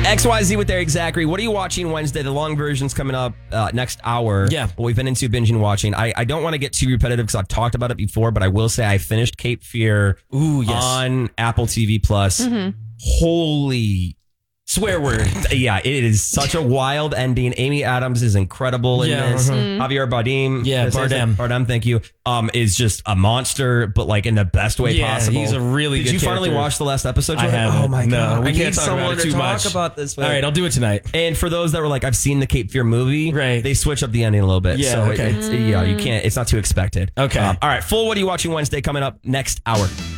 XYZ with Eric Zachary. What are you watching Wednesday? The long version's coming up next hour. Yeah. What we've been into binging watching. I don't want to get too repetitive because I've talked about it before, but I will say I finished Cape Fear on Apple TV Plus. Holy swear word. Yeah, it is such a wild ending. Amy Adams is incredible in this. Javier Bardem. Bardem, thank you. Is just a monster, but like in the best way possible. He's a really good Did you finally character. watch the last episode? I haven't. Oh my God. We We can't need talk someone about it to too talk much. about this. All right, I'll do it tonight. And for those that were like, I've seen the Cape Fear movie, right? They switch up the ending a little bit. Yeah, So okay. you can't, it's not too expected. Okay. All right, full What Are You Watching Wednesday coming up next hour.